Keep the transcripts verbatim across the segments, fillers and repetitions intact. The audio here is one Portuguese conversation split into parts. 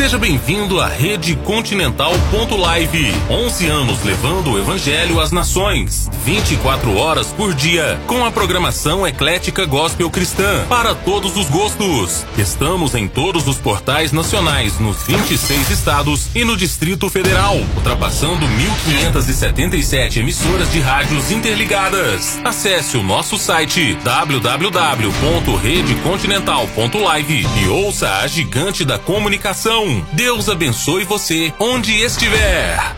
Seja bem-vindo à Rede Continental ponto live. onze anos levando o Evangelho às nações. vinte e quatro horas por dia, com a programação eclética gospel cristã, para todos os gostos. Estamos em todos os portais nacionais, nos vinte e seis estados e no Distrito Federal, ultrapassando mil quinhentas e setenta e sete emissoras de rádios interligadas. Acesse o nosso site w w w ponto rede continental ponto live e ouça a gigante da comunicação. Deus abençoe você onde estiver.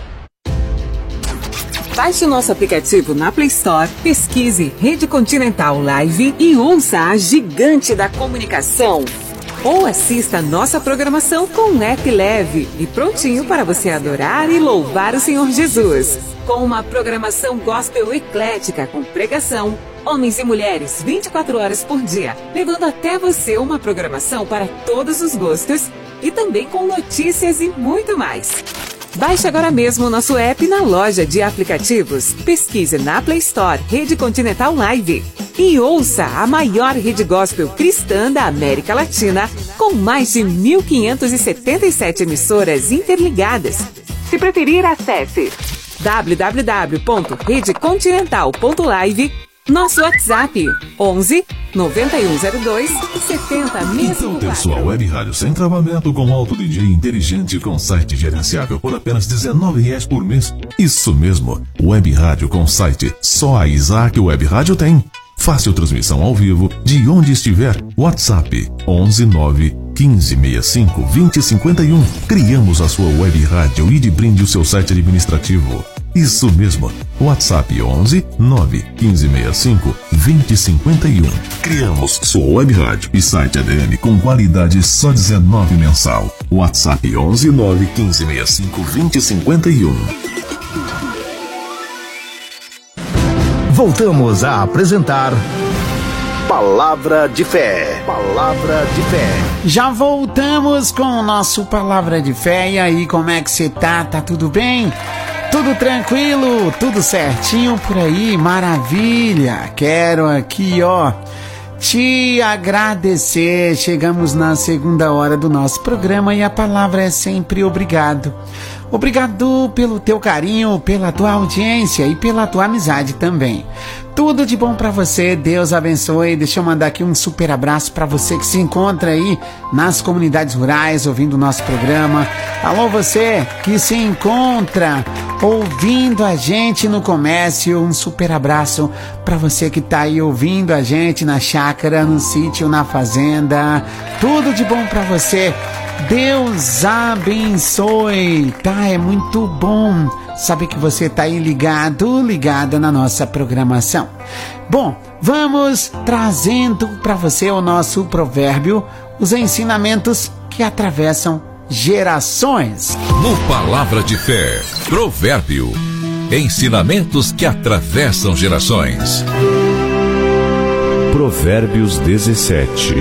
Baixe o nosso aplicativo na Play Store, pesquise Rede Continental Live e ouça a gigante da comunicação. Ou assista a nossa programação com um app leve e prontinho para você adorar e louvar o Senhor Jesus. Com uma programação gospel eclética com pregação, homens e mulheres vinte e quatro horas por dia, levando até você uma programação para todos os gostos e também com notícias e muito mais. Baixe agora mesmo o nosso app na loja de aplicativos. Pesquise na Play Store Rede Continental Live e ouça a maior rede gospel cristã da América Latina, com mais de mil quinhentas e setenta e sete emissoras interligadas. Se preferir, acesse w w w ponto rede continental ponto live. Nosso WhatsApp onze noventa e um zero dois setenta Então ter sua web rádio sem travamento com alto D J inteligente com site gerenciável por apenas dezenove reais por mês. Isso mesmo, web rádio com site. Só a Isaac Web Rádio tem. Fácil transmissão ao vivo de onde estiver. WhatsApp onze nove quinze sessenta e cinco vinte cinquenta e um. Criamos a sua web rádio e de brinde o seu site administrativo. Isso mesmo, WhatsApp onze nove quinze sessenta e cinco vinte cinquenta e um. Criamos sua web rádio e site A D M com qualidade só dezenove mensal. WhatsApp onze nove quinze sessenta e cinco vinte cinquenta e um. Voltamos a apresentar Palavra de Fé. Palavra de Fé. Já voltamos com o nosso Palavra de Fé. E aí, como é que você tá? Tá tudo bem? Tudo tranquilo? Tudo certinho por aí? Maravilha! Quero aqui, ó, te agradecer. Chegamos na segunda hora do nosso programa e a palavra é sempre obrigado. Obrigado pelo teu carinho, pela tua audiência e pela tua amizade também. Tudo de bom pra você, Deus abençoe. Deixa eu mandar aqui um super abraço pra você que se encontra aí nas comunidades rurais ouvindo o nosso programa. Alô, você que se encontra ouvindo a gente no comércio, um super abraço pra você que tá aí ouvindo a gente na chácara, no sítio, na fazenda. Tudo de bom pra você. Deus abençoe, tá? É muito bom saber que você tá aí ligado, ligada na nossa programação. Bom, vamos trazendo para você o nosso provérbio, os ensinamentos que atravessam gerações. No Palavra de Fé, provérbio, ensinamentos que atravessam gerações. Provérbios dezessete.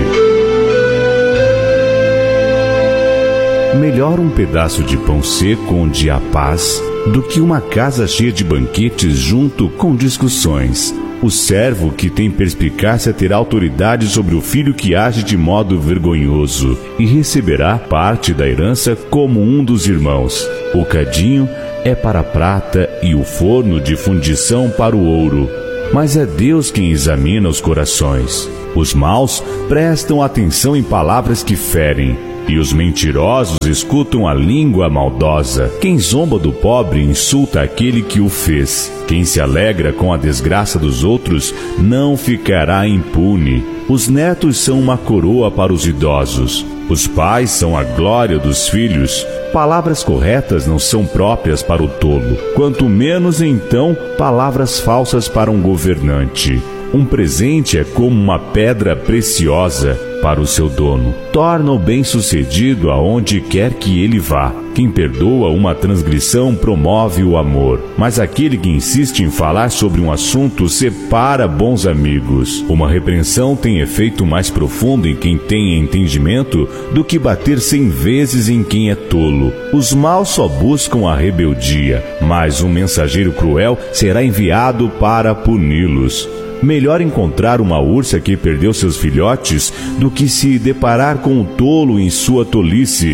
Melhor um pedaço de pão seco onde há paz do que uma casa cheia de banquetes junto com discussões. O servo que tem perspicácia terá autoridade sobre o filho que age de modo vergonhoso e receberá parte da herança como um dos irmãos. O cadinho é para a prata e o forno de fundição para o ouro. Mas é Deus quem examina os corações. Os maus prestam atenção em palavras que ferem, e os mentirosos escutam a língua maldosa. Quem zomba do pobre insulta aquele que o fez. Quem se alegra com a desgraça dos outros não ficará impune. Os netos são uma coroa para os idosos. Os pais são a glória dos filhos. Palavras corretas não são próprias para o tolo, quanto menos então palavras falsas para um governante. Um presente é como uma pedra preciosa para o seu dono. Torna-o bem-sucedido aonde quer que ele vá. Quem perdoa uma transgressão promove o amor, mas aquele que insiste em falar sobre um assunto separa bons amigos. Uma repreensão tem efeito mais profundo em quem tem entendimento do que bater cem vezes em quem é tolo. Os maus só buscam a rebeldia, mas um mensageiro cruel será enviado para puni-los. Melhor encontrar uma ursa que perdeu seus filhotes do que se deparar com um tolo em sua tolice.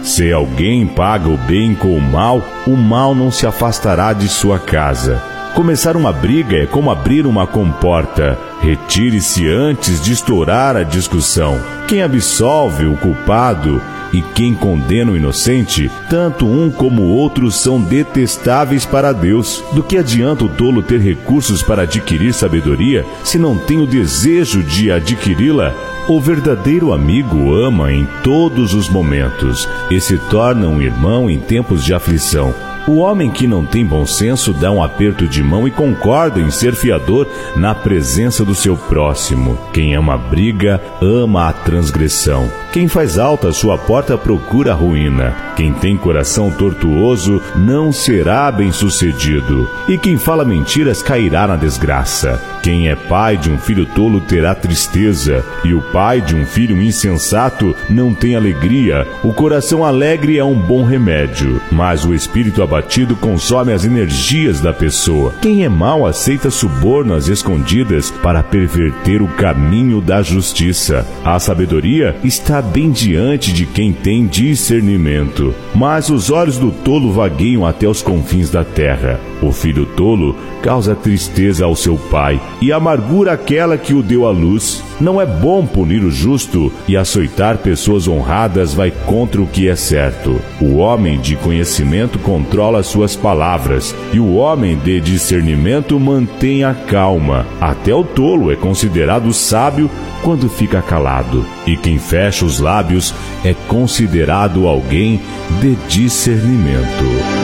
Se alguém paga o bem com o mal, o mal não se afastará de sua casa. Começar uma briga é como abrir uma comporta. Retire-se antes de estourar a discussão. Quem absolve o culpado e quem condena o inocente, tanto um como o outro são detestáveis para Deus. Do que adianta o tolo ter recursos para adquirir sabedoria, se não tem o desejo de adquiri-la? O verdadeiro amigo ama em todos os momentos e se torna um irmão em tempos de aflição. O homem que não tem bom senso dá um aperto de mão e concorda em ser fiador na presença do seu próximo. Quem ama a briga, ama a transgressão. Quem faz alta a sua porta procura a ruína. Quem tem coração tortuoso não será bem-sucedido. E quem fala mentiras cairá na desgraça. Quem é pai de um filho tolo terá tristeza, e o pai de um filho insensato não tem alegria. O coração alegre é um bom remédio, mas o espírito abatido consome as energias da pessoa. Quem é mau aceita subornas escondidas para perverter o caminho da justiça. A sabedoria está bem diante de quem tem discernimento, mas os olhos do tolo vagueiam até os confins da terra. O filho tolo causa tristeza ao seu pai e amargura àquela que o deu à luz. Não é bom punir o justo, e açoitar pessoas honradas vai contra o que é certo. O homem de conhecimento controla suas palavras, e o homem de discernimento mantém a calma. Até o tolo é considerado sábio quando fica calado, e quem fecha os lábios é considerado alguém de discernimento.